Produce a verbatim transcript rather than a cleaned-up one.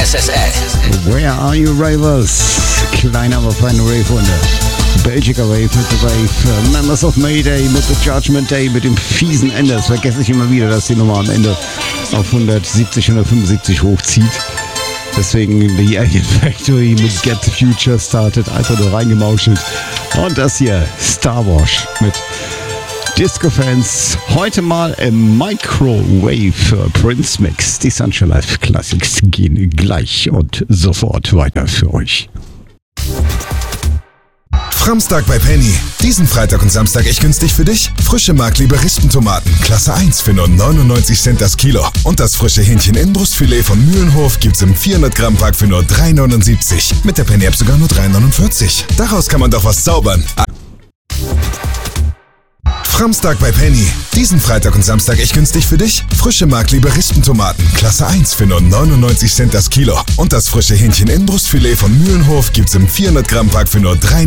S S L. Where are you ravers? Kleiner, aber feiner Rave-Hunde. Belgiker Wave mit The Wave. Members of Mayday mit The Judgment Day mit dem fiesen Ende. Das vergesse ich immer wieder, dass die Nummer am Ende auf hundertsiebzig, hundertfünfundsiebzig hochzieht. Deswegen die Alien Factory mit Get the Future Started. Einfach nur reingemauschelt. Und das hier, Star Wars mit Disco-Fans. Heute mal im Microwave Prince Mix. Die Sunshine Live Classics gehen gleich und sofort weiter für euch. Framstag bei Penny. Diesen Freitag und Samstag echt günstig für dich. Frische Mark-Liberistentomaten, Klasse eins für nur neunundneunzig Cent das Kilo. Und das frische Hähnchen-Innenbrustfilet von Mühlenhof gibt's im vierhundert Gramm Pack für nur drei neunundsiebzig. Mit der Penny-App sogar nur drei neunundvierzig. Daraus kann man doch was zaubern. Framstag bei Penny. Diesen Freitag und Samstag echt günstig für dich. Frische Mark-Liberistentomaten, Klasse eins für nur neunundneunzig Cent das Kilo. Und das frische Hähnchen-Innenbrustfilet von Mühlenhof gibt's im vierhundert Gramm Pack für nur drei